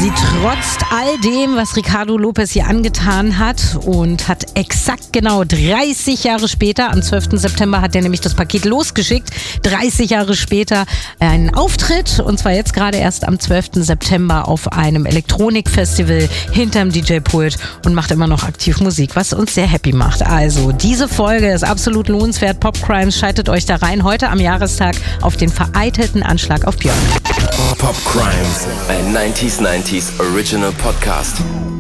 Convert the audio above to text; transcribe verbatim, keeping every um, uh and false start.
Sie trotzt all dem, was Ricardo Lopez hier angetan hat und hat exakt genau dreißig Jahre später, am zwölften September hat er nämlich das Paket losgeschickt, dreißig Jahre später einen Auftritt und zwar jetzt gerade erst am zwölften September auf einem Elektronikfestival hinterm D J-Pult und macht immer noch aktiv Musik, was uns sehr happy macht. Also diese Folge ist absolut lohnenswert. Pop Crimes, schaltet euch da rein. Heute am Jahrestag auf den vereitelten Anschlag auf Björk. Pop Crimes, ein nineties nineties Original Podcast.